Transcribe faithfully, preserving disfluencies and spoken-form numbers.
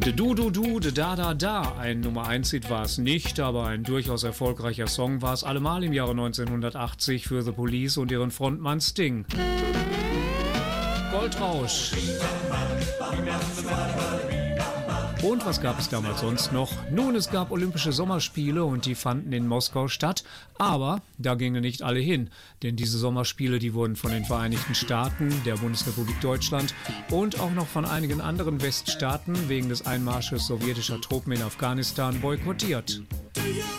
De Du Du Du, de Da Da Da. Ein Nummer eins Hit war es nicht, aber ein durchaus erfolgreicher Song war es allemal im Jahre neunzehnhundertachtzig für The Police und ihren Frontmann Sting. Goldrausch. Und was gab es damals sonst noch? Nun, es gab Olympische Sommerspiele und die fanden in Moskau statt, aber da gingen nicht alle hin, denn diese Sommerspiele, die wurden von den Vereinigten Staaten, der Bundesrepublik Deutschland und auch noch von einigen anderen Weststaaten wegen des Einmarsches sowjetischer Truppen in Afghanistan boykottiert.